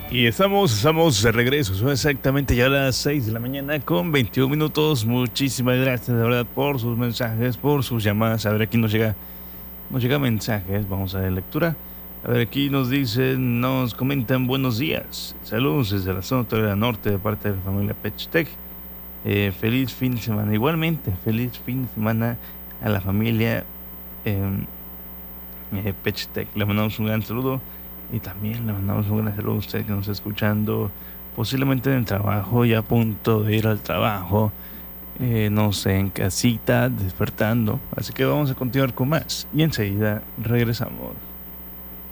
Y estamos de regreso. Son exactamente ya las 6 de la mañana con 21 minutos. Muchísimas gracias, de verdad, por sus mensajes, por sus llamadas. A ver, aquí nos llega mensajes. Vamos a ver lectura. A ver, aquí nos dicen, nos comentan buenos días. Saludos desde la zona de la norte de parte de la familia Pechtec. Feliz fin de semana. Igualmente, feliz fin de semana a la familia eh, Pechtec. Le mandamos un gran saludo. Y también le mandamos un gran saludo a usted que nos está escuchando, posiblemente en el trabajo, ya a punto de ir al trabajo, no sé, en casita, despertando. Así que vamos a continuar con más y enseguida regresamos.